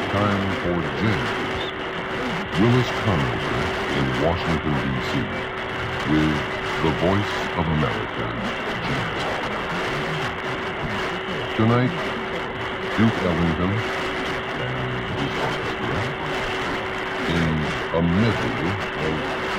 time for James Willis Conover in Washington, D.C. with the Voice of America, James. Tonight, Duke Ellington and his orchestra in a medley of